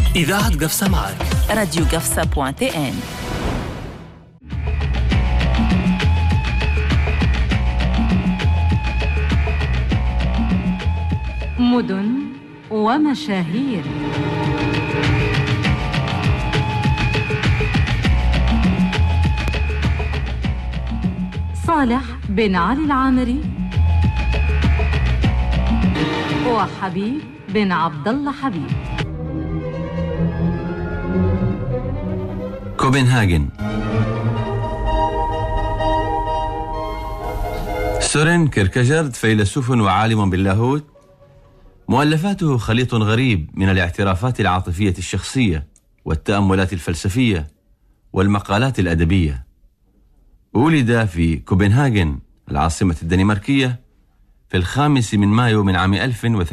إذاعة قفصة معك راديو قفصة.tn. مدن ومشاهير. صالح بن علي العامري وحبيب بن عبد الله حبيب. كوبنهاجن. سورين كيركجارد فيلسوف وعالم باللاهوت، مؤلفاته خليط غريب من الاعترافات العاطفية الشخصية والتأملات الفلسفية والمقالات الأدبية. ولد في كوبنهاجن العاصمة الدنماركية في 5 مايو من عام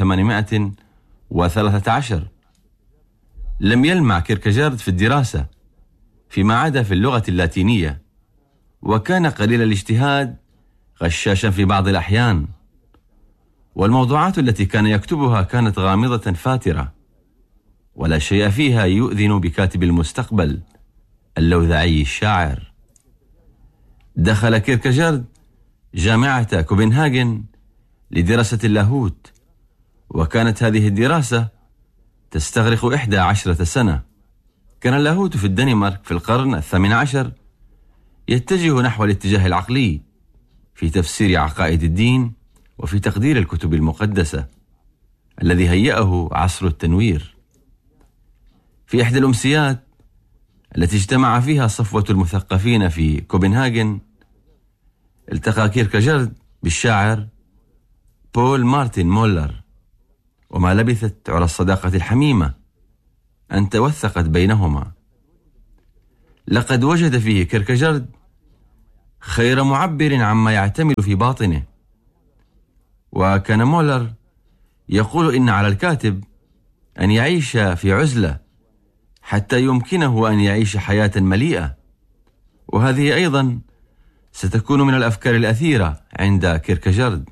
1813. لم يلمع كيركجارد في الدراسة فيما عدا في اللغة اللاتينية، وكان قليل الاجتهاد، غشاشا في بعض الأحيان، والموضوعات التي كان يكتبها كانت غامضة فاترة، ولا شيء فيها يؤذن بكاتب المستقبل اللوذعي الشاعر. دخل كيركجارد جامعة كوبنهاجن لدراسة اللاهوت، وكانت هذه الدراسة تستغرق 11 سنة. كان اللاهوت في الدنمارك في القرن 18 يتجه نحو الاتجاه العقلي في تفسير عقائد الدين وفي تقدير الكتب المقدسة الذي هيأه عصر التنوير. في إحدى الأمسيات التي اجتمع فيها صفوة المثقفين في كوبنهاجن، التقى كيركجارد بالشاعر بول مارتن مولر، وما لبثت على الصداقة الحميمة أن توثقت بينهما. لقد وجد فيه كيركجارد خير معبر عما يعتمل في باطنه، وكان مولر يقول إن على الكاتب أن يعيش في عزلة حتى يمكنه أن يعيش حياة مليئة، وهذه أيضا ستكون من الأفكار الأثيرة عند كيركجارد.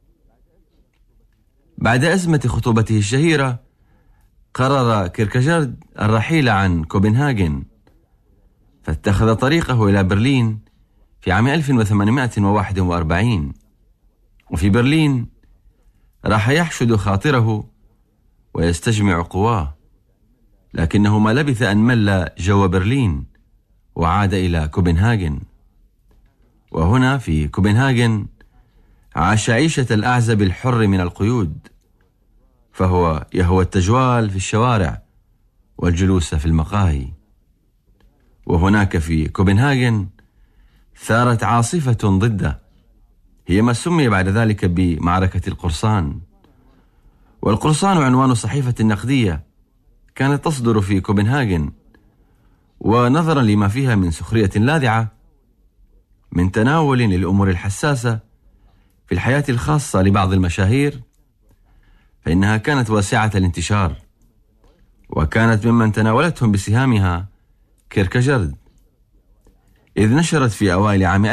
بعد أزمة خطوبته الشهيرة قرر كيركجارد الرحيل عن كوبنهاجن، فاتخذ طريقه إلى برلين في عام 1841. وفي برلين راح يحشد خاطره ويستجمع قواه، لكنه ما لبث أن مل جو برلين وعاد إلى كوبنهاجن. وهنا في كوبنهاجن عاش عيشة الأعزب الحر من القيود، فهو يهوى التجوال في الشوارع والجلوس في المقاهي. وهناك في كوبنهاجن ثارت عاصفة ضده، هي ما سمي بعد ذلك بمعركة القرصان. والقرصان عنوان صحيفة نقدية كانت تصدر في كوبنهاجن، ونظرا لما فيها من سخرية لاذعة من تناول للأمور الحساسة في الحياة الخاصة لبعض المشاهير، فإنها كانت واسعة الانتشار، وكانت ممن تناولتهم بسهامها كيركجارد، إذ نشرت في أوائل عام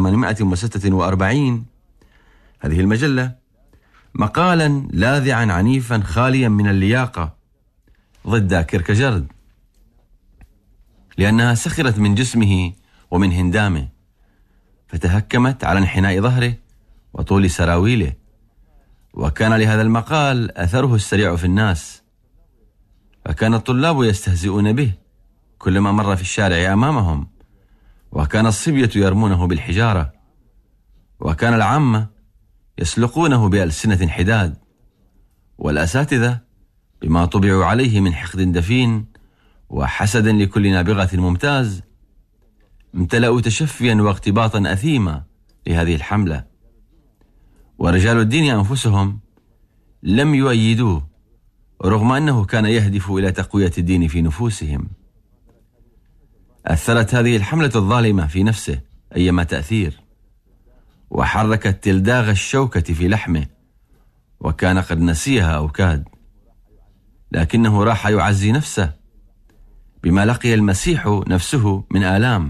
1846 هذه المجلة مقالا لاذعا عنيفا خاليا من اللياقة ضد كيركجارد، لأنها سخرت من جسمه ومن هندامه، فتهكمت على انحناء ظهره وطول سراويله. وكان لهذا المقال أثره السريع في الناس، فكان الطلاب يستهزئون به كلما مر في الشارع أمامهم، وكان الصبية يرمونه بالحجارة، وكان العامة يسلقونه بألسنة حداد، والأساتذة بما طبعوا عليه من حقد دفين وحسد لكل نابغة ممتاز امتلأوا تشفيا واغتباطا أثيما لهذه الحملة. ورجال الدين أنفسهم لم يؤيدوه، رغم أنه كان يهدف إلى تقوية الدين في نفوسهم. أثرت هذه الحملة الظالمة في نفسه أيما تأثير، وحركت تلداغ الشوكة في لحمه، وكان قد نسيها أو كاد، لكنه راح يعزي نفسه بما لقي المسيح نفسه من آلام.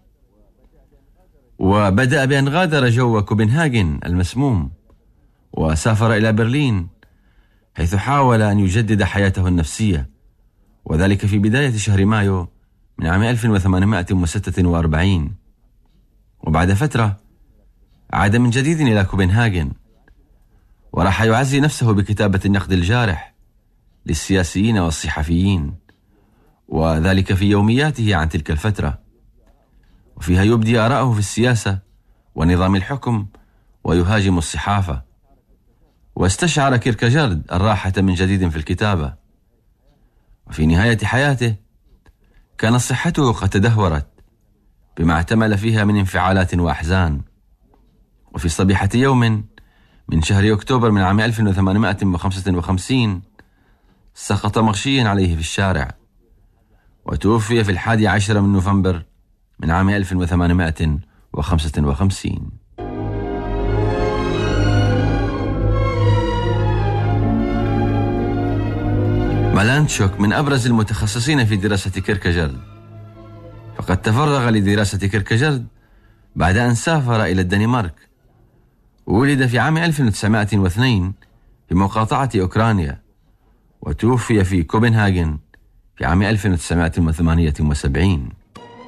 وبدأ بأن غادر جو كوبنهاجن المسموم وسافر إلى برلين، حيث حاول أن يجدد حياته النفسية وذلك في بداية شهر مايو من عام 1846. وبعد فترة عاد من جديد إلى كوبنهاجن، وراح يعزي نفسه بكتابة النقد الجارح للسياسيين والصحفيين، وذلك في يومياته عن تلك الفترة، وفيها يبدي آراءه في السياسة ونظام الحكم ويهاجم الصحافة. واستشعر كيركجارد الراحة من جديد في الكتابة. وفي نهاية حياته كانت صحته قد تدهورت بما احتمل فيها من انفعالات وأحزان. وفي صبيحة يوم من شهر أكتوبر من عام 1855 سقط مغشيا عليه في الشارع، وتوفي في 11 من نوفمبر من عام 1855. مالانتشوك من أبرز المتخصصين في دراسة كيركجارد، فقد تفرغ لدراسة كيركجارد بعد أن سافر إلى الدنمارك. وولد في عام 1902 في مقاطعة أوكرانيا، وتوفي في كوبنهاجن في عام 1978.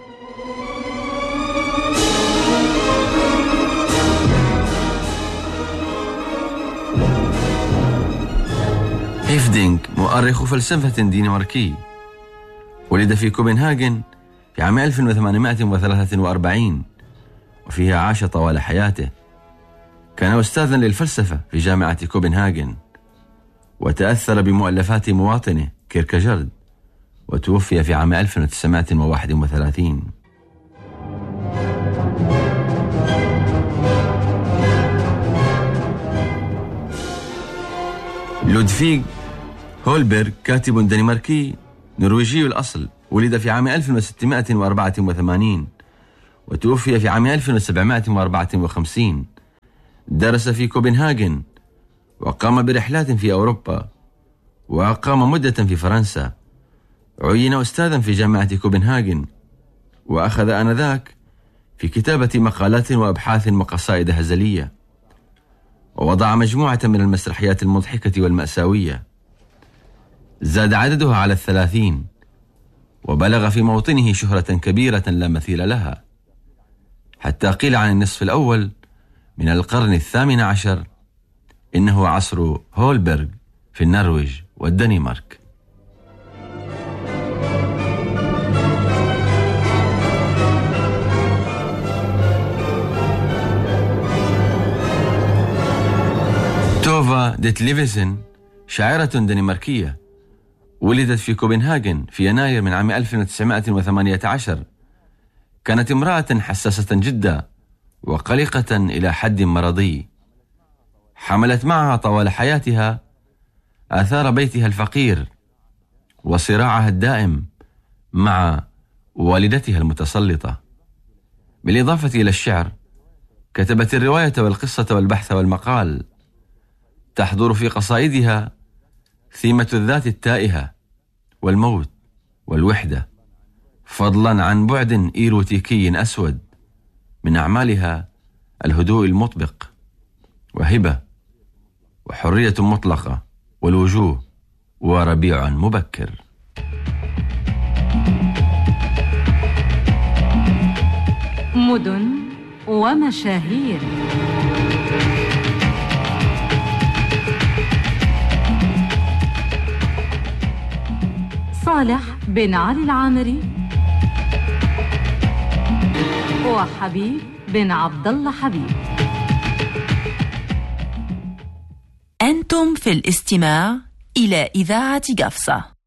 هيفدينغ مؤرخ فلسفة دنماركي، ولد في كوبنهاجن في عام 1843، وفيها عاش طوال حياته. كان أستاذا للفلسفة في جامعة كوبنهاجن، وتأثر بمؤلفات مواطنه كيركجارد، وتوفي في عام 1931. لودفيغ هولبرغ كاتب دنماركي نرويجي الأصل، ولد في عام 1684 وتوفي في عام 1754. درس في كوبنهاجن، وقام برحلات في أوروبا، وأقام مدة في فرنسا. عين أستاذا في جامعة كوبنهاجن، وأخذ آنذاك في كتابة مقالات وأبحاث وقصائد هزلية، ووضع مجموعة من المسرحيات المضحكة والمأساوية. زاد عددها على 30، وبلغ في موطنه شهرة كبيرة لا مثيل لها، حتى قيل عن النصف الأول من القرن 18 إنه عصر هولبرغ في النرويج والدنمارك. توفا ديتليفيسن شاعرة دنماركية، ولدت في كوبنهاجن في يناير من عام 1918. كانت امرأة حساسة جدا وقلقة إلى حد مرضي. حملت معها طوال حياتها آثار بيتها الفقير وصراعها الدائم مع والدتها المتسلطة. بالإضافة إلى الشعر، كتبت الرواية والقصة والبحث والمقال. تحضر في قصائدها ثيمة الذات التائهة والموت والوحدة، فضلا عن بعد إيروتيكي أسود. من أعمالها الهدوء المطبق، وهبة، وحرية مطلقة، والوجوه، وربيع مبكر. مدن ومشاهير. صالح بن علي العامري وحبيب بن عبد الله حبيب. أنتم في الاستماع إلى إذاعة قفصة.